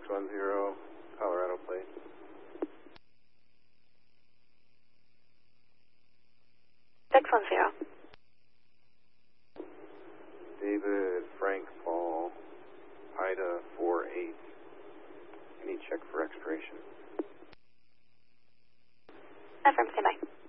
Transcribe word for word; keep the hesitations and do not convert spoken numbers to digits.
one zero, Colorado plate. six one zero. David Frank Paul, Ida four eight. Any check for expiration? Affirm, stand by.